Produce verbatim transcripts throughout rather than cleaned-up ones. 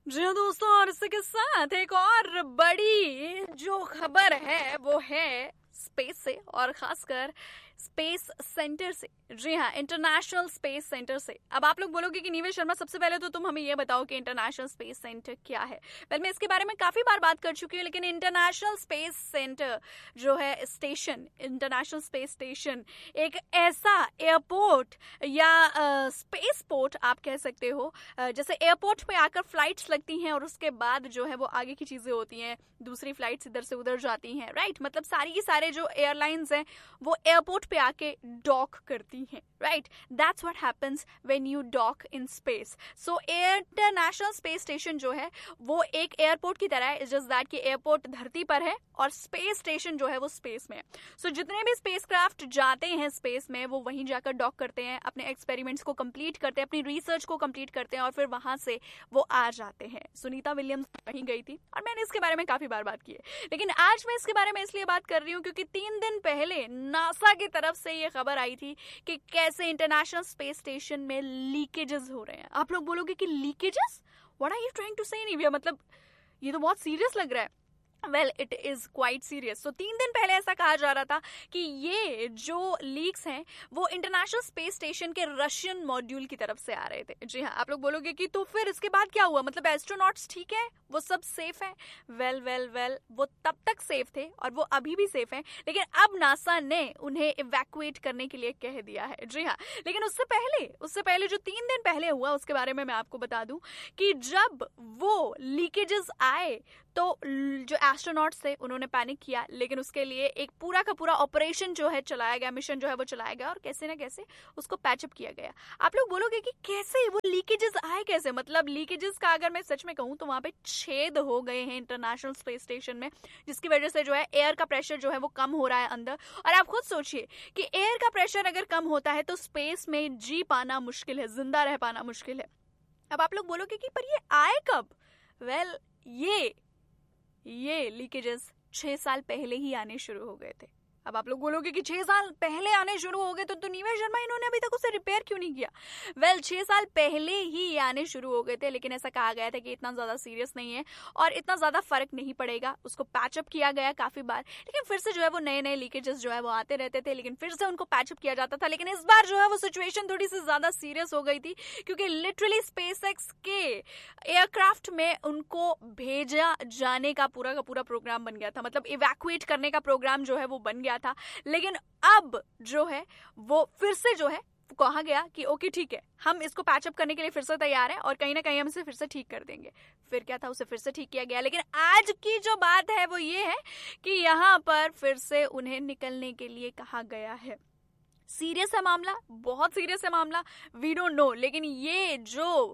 जी हाँ दोस्तों, और इसी के साथ एक और बड़ी जो खबर है वो है स्पेस से, और खासकर स्पेस सेंटर से। जी हाँ, इंटरनेशनल स्पेस सेंटर से। अब आप लोग बोलोगे कि नीवेश शर्मा, सबसे पहले तो तुम हमें ये बताओ कि इंटरनेशनल स्पेस सेंटर क्या है। वेल, मैं इसके बारे में काफी बार बात कर चुकी हूँ, लेकिन इंटरनेशनल स्पेस सेंटर जो है स्टेशन, इंटरनेशनल स्पेस स्टेशन एक ऐसा एयरपोर्ट या स्पेस पोर्ट आप कह सकते हो। अ, जैसे एयरपोर्ट पे आकर फ्लाइट्स लगती हैं और उसके बाद जो है वो आगे की चीजें होती हैं, दूसरी फ्लाइट्स इधर से उधर जाती हैं, राइट। मतलब सारी की सारे जो एयरलाइंस हैं वो एयरपोर्ट पे आके डॉक करती हैं, right. That's what happens when you dock in space. So international space station जो है वो एक एयरपोर्ट की तरह है, इट्स जस्ट दैट कि एयरपोर्ट धरती पर है और स्पेस स्टेशन जो है वो स्पेस में है। सो so, जितने भी स्पेसक्राफ्ट जाते हैं स्पेस में वो वहीं जाकर डॉक करते हैं, अपने एक्सपेरिमेंट्स को कंप्लीट करते हैं, अपनी रिसर्च को कंप्लीट करते हैं और फिर वहां से वो आ जाते हैं। सुनीता विलियम्स वहीं गई थी और मैंने इसके बारे में काफी बार बात की है, लेकिन आज मैं इसके बारे में इसलिए बात कर रही हूँ क्योंकि तीन दिन पहले नासा की तरफ से ये खबर आई थी कि कैसे इंटरनेशनल स्पेस स्टेशन में लीकेजेस हो रहे हैं। आप लोग बोलोगे कि leakages, what are you trying to से निविया, मतलब ये तो बहुत सीरियस लग रहा है। Well, it is quite serious. सो तीन दिन पहले ऐसा कहा जा रहा था कि ये जो लीक्स हैं वो इंटरनेशनल स्पेस स्टेशन के रशियन मॉड्यूल की तरफ से आ रहे थे। जी हाँ, आप लोग बोलोगे कि तो फिर इसके बाद क्या हुआ, मतलब एस्ट्रोनॉट्स ठीक है, वो सब सेफ है। वेल वेल वेल वो तब तक सेफ थे और वो अभी भी सेफ हैं, लेकिन अब नासा ने उन्हें इवैक्यूएट करने के लिए कह दिया है। जी हाँ, लेकिन उससे पहले उससे पहले जो तीन दिन पहले हुआ उसके बारे में मैं आपको बता दूं कि जब वो लीकेजेस आए तो जो एस्ट्रोनॉट्स थे उन्होंने पैनिक किया, लेकिन उसके लिए एक पूरा का पूरा ऑपरेशन जो है चलाया गया, मिशन जो है वो चलाया गया और कैसे ना कैसे उसको पैचअप किया गया। आप लोग बोलोगे कि कैसे वो लीकेजेस आए कैसे, मतलब लीकेजेस का अगर मैं सच में कहूँ तो वहां पे छेद हो गए हैं इंटरनेशनल स्पेस स्टेशन में, जिसकी वजह से जो है एयर का प्रेशर जो है वो कम हो रहा है अंदर। और आप खुद सोचिए कि एयर का प्रेशर अगर कम होता है तो स्पेस में जी पाना मुश्किल है, जिंदा रह पाना मुश्किल है। अब आप लोग बोलोगे कि पर ये आए कब। वेल well, ये ये लीकेजेस छह साल पहले ही आने शुरू हो गए थे। अब आप लोग बोलोगे कि छह साल पहले आने शुरू हो गए तो, तो नीवेश शर्मा इन्होंने अभी तक उसे रिपेयर क्यों नहीं किया। वेल well, छह साल पहले ही ये आने शुरू हो गए थे, लेकिन ऐसा कहा गया था कि इतना ज्यादा सीरियस नहीं है और इतना ज्यादा फर्क नहीं पड़ेगा। उसको पैचअप किया गया काफी बार, लेकिन फिर से जो है वो नए नए लीकेजेस जो है वो आते रहते थे, लेकिन फिर से उनको पैचअप किया जाता था। लेकिन इस बार जो है वो सिचुएशन थोड़ी सी ज्यादा सीरियस हो गई थी, क्योंकि लिटरली स्पेसएक्स के एयरक्राफ्ट में उनको भेजा जाने का पूरा का पूरा प्रोग्राम बन गया था, मतलब इवैक्यूएट करने का प्रोग्राम जो है वो बन गया था। लेकिन अब जो है वो फिर से जो है कहा गया कि ओके ठीक है, हम इसको पैचअप करने के लिए फिर से तैयार हैं और कहीं ना कहीं हम इसे फिर से ठीक कर देंगे। फिर क्या था, उसे फिर से ठीक किया गया। लेकिन आज की जो बात है वो ये है कि यहाँ पर फिर से उन्हें निकलने के लिए कहा गया है। सीरियस है मामला, बहुत सीरियस है मामला, वी डोंट नो। लेकिन ये जो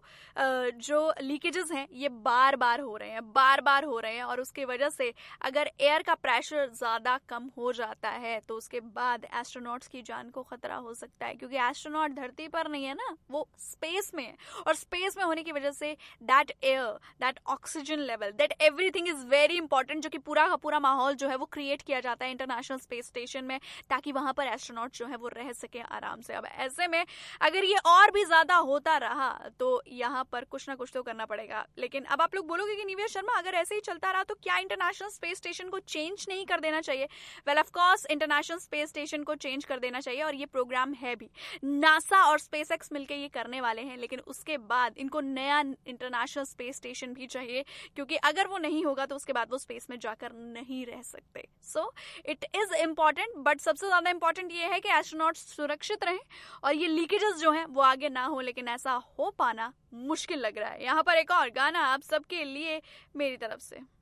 जो लीकेजेस हैं ये बार बार हो रहे हैं, बार बार हो रहे हैं और उसकी वजह से अगर एयर का प्रेशर ज्यादा कम हो जाता है तो उसके बाद एस्ट्रोनॉट्स की जान को खतरा हो सकता है, क्योंकि एस्ट्रोनॉट धरती पर नहीं है ना, वो स्पेस में है। और स्पेस में होने की वजह say that air, that oxygen level, that everything is very important, जो कि पूरा का पूरा माहौल जो है वो क्रिएट किया जाता है इंटरनेशनल स्पेस स्टेशन में, ताकि वहां पर एस्ट्रोनॉट जो है वो रह सके आराम से। अब ऐसे में अगर ये और भी ज्यादा होता रहा तो यहाँ पर कुछ ना कुछ तो करना पड़ेगा। लेकिन अब आप लोग बोलोगे कि नीवेश शर्मा अगर ऐसे ही चलता रहा तो क्या इंटरनेशनल स्पेस स्टेशन को चेंज नहीं कर देना चाहिए। Well of course international space station को चेंज कर देना चाहिए और ये प्रोग्राम है भी, नासा और स्पेसएक्स मिलकर ये करने वाले हैं। लेकिन उसके बाद इनको नया इंटरनेशनल स्पेस स्टेशन भी चाहिए, क्योंकि अगर वो नहीं होगा तो उसके बाद वो स्पेस में जाकर नहीं रह सकते। So it is important, but सबसे ज्यादा इंपॉर्टेंट ये है कि एस्ट्रोनॉट सुरक्षित रहें और ये लीकेजेस जो हैं वो आगे ना हो, लेकिन ऐसा हो पाना मुश्किल लग रहा है। यहाँ पर एक और गाना आप सबके लिए मेरी तरफ से।